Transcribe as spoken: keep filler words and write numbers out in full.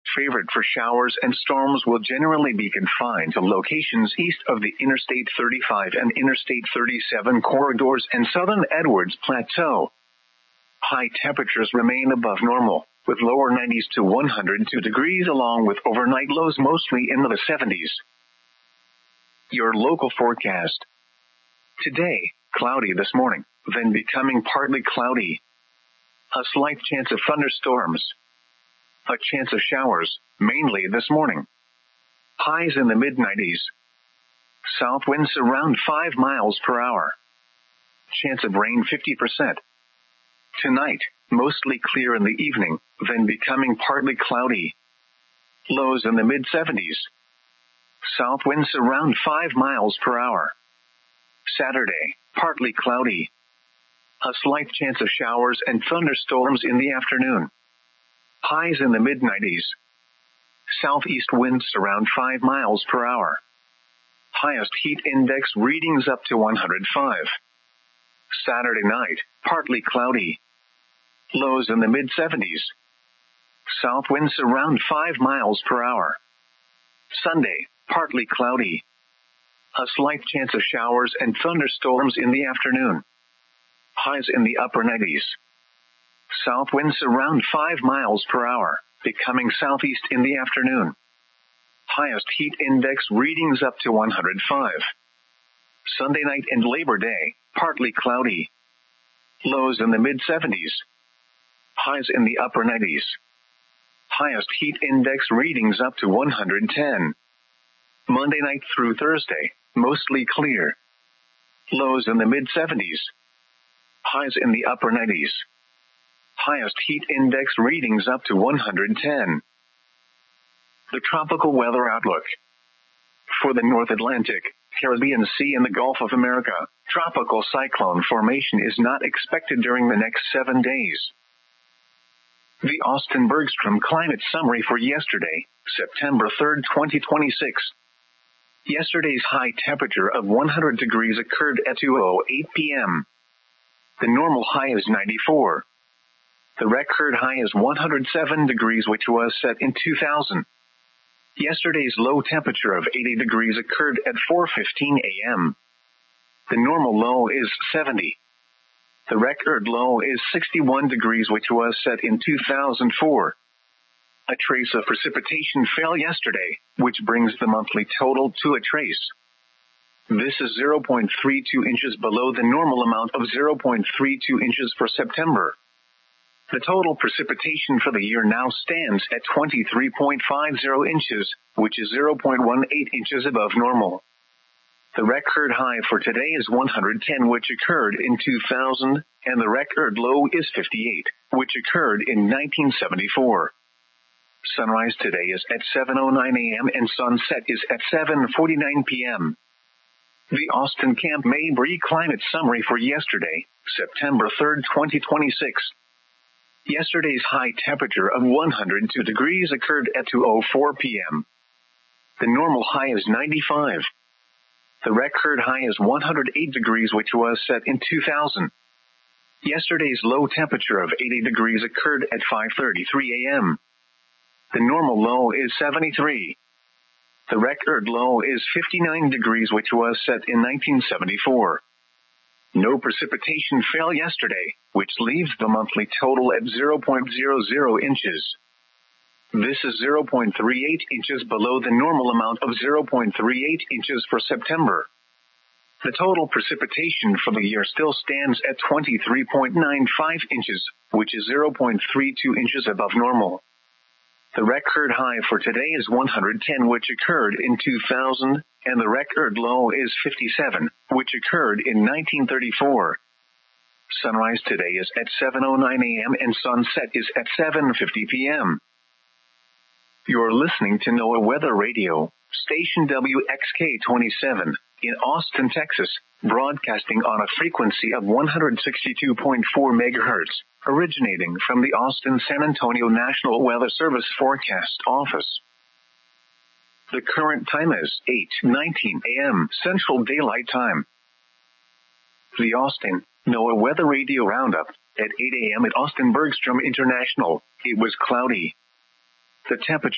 favored for showers and storms will generally be confined to locations east of the Interstate thirty-five and Interstate thirty-seven corridors and southern Edwards Plateau. High temperatures remain above normal, with lower nineties to one hundred two degrees along with overnight lows mostly in the seventies. Your local forecast. Today, cloudy this morning, then becoming partly cloudy. A slight chance of thunderstorms. A chance of showers, mainly this morning. Highs in the mid nineties. South winds around five miles per hour. Chance of rain fifty percent. Tonight, mostly clear in the evening, then becoming partly cloudy. Lows in the mid seventies. South winds around five miles per hour. Saturday, partly cloudy. A slight chance of showers and thunderstorms in the afternoon. Highs in the mid nineties. Southeast winds around five miles per hour. Highest heat index readings up to one hundred five. Saturday night, partly cloudy. Lows in the mid seventies. South winds around five miles per hour. Sunday, partly cloudy. A slight chance of showers and thunderstorms in the afternoon. Highs in the upper nineties. South winds around five miles per hour, becoming southeast in the afternoon. Highest heat index readings up to one hundred five. Sunday night and Labor Day, partly cloudy. Lows in the mid seventies. Highs in the upper nineties. Highest heat index readings up to one hundred ten. Monday night through Thursday, mostly clear. Lows in the mid seventies. Highs in the upper nineties. Highest heat index readings up to one hundred ten. The tropical weather outlook. For the North Atlantic, Caribbean Sea and the Gulf of America, tropical cyclone formation is not expected during the next seven days. The Austin Bergstrom Climate Summary for yesterday, September third, twenty twenty-six. Yesterday's high temperature of one hundred degrees occurred at two oh eight p.m. The normal high is ninety-four. The record high is one hundred seven degrees, which was set in two thousand. Yesterday's low temperature of eighty degrees occurred at four fifteen a.m. The normal low is seventy. The record low is sixty-one degrees, which was set in two thousand four. A trace of precipitation fell yesterday, which brings the monthly total to a trace. This is zero point three two inches below the normal amount of zero point three two inches for September. The total precipitation for the year now stands at twenty-three point five zero inches, which is zero point one eight inches above normal. The record high for today is one hundred ten, which occurred in two thousand, and the record low is fifty-eight, which occurred in nineteen seventy-four. Sunrise today is at seven oh nine a.m. and sunset is at seven forty-nine p.m. The Austin Camp Mabry Climate Summary for yesterday, September third, twenty twenty-six. Yesterday's high temperature of one hundred two degrees occurred at two oh four p.m. The normal high is ninety-five. The record high is one hundred eight degrees, which was set in two thousand. Yesterday's low temperature of eighty degrees occurred at five thirty-three a.m. The normal low is seventy-three. The record low is fifty-nine degrees, which was set in nineteen seventy-four. No precipitation fell yesterday, which leaves the monthly total at zero point zero zero inches. This is zero point three eight inches below the normal amount of zero point three eight inches for September. The total precipitation for the year still stands at twenty-three point nine five inches, which is zero point three two inches above normal. The record high for today is one hundred ten, which occurred in two thousand, and the record low is fifty-seven, which occurred in nineteen thirty-four. Sunrise today is at seven oh nine a.m. and sunset is at seven fifty p.m. You're listening to NOAA Weather Radio, station W X K twenty-seven, in Austin, Texas, broadcasting on a frequency of one hundred sixty-two point four megahertz, originating from the Austin-San Antonio National Weather Service Forecast Office. The current time is eight nineteen a.m. Central Daylight Time. The Austin NOAA Weather Radio Roundup. At eight a.m. at Austin Bergstrom International, it was cloudy. The temperature